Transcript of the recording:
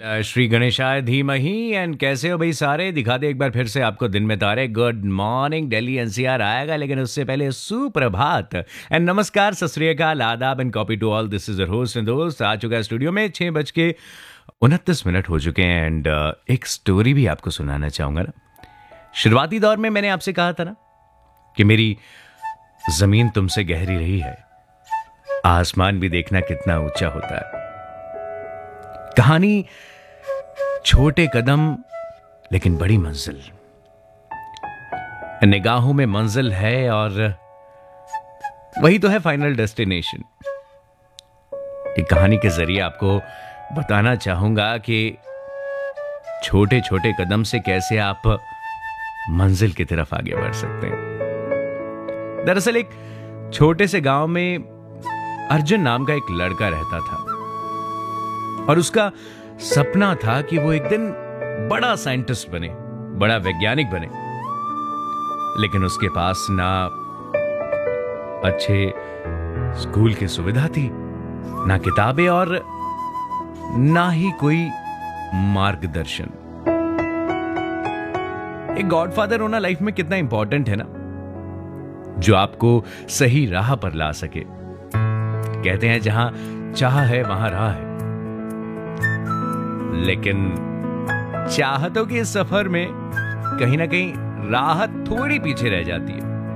श्री गणेशाय धीमहि। एंड कैसे हो भाई सारे? दिखा दे एक बार फिर से आपको दिन में तारे। गुड मॉर्निंग दिल्ली एनसीआर आएगा, लेकिन उससे पहले सुप्रभात एंड नमस्कार, सत श्री अकाल, आदाब and copy to all. This is your host and दोस्त। आ चुका है स्टूडियो में 6:29 हो चुके हैं। एंड एक स्टोरी भी आपको सुनाना चाहूंगा ना। शुरुआती दौर में मैंने आपसे कहा था ना कि मेरी जमीन तुमसे गहरी रही है, आसमान भी देखना कितना ऊंचा होता है। कहानी छोटे कदम लेकिन बड़ी मंजिल। निगाहों में मंजिल है और वही तो है फाइनल डेस्टिनेशन। एक कहानी के जरिए आपको बताना चाहूंगा कि छोटे छोटे कदम से कैसे आप मंजिल की तरफ आगे बढ़ सकते हैं। दरअसल एक छोटे से गांव में अर्जुन नाम का एक लड़का रहता था और उसका सपना था कि वो एक दिन बड़ा साइंटिस्ट बने, बड़ा वैज्ञानिक बने। लेकिन उसके पास ना अच्छे स्कूल की सुविधा थी, ना किताबें और ना ही कोई मार्गदर्शन। एक गॉडफादर होना लाइफ में कितना इंपॉर्टेंट है ना, जो आपको सही राह पर ला सके। कहते हैं जहां चाह है वहां राह है, लेकिन चाहतों के इस सफर में कहीं ना कहीं राह थोड़ी पीछे रह जाती है।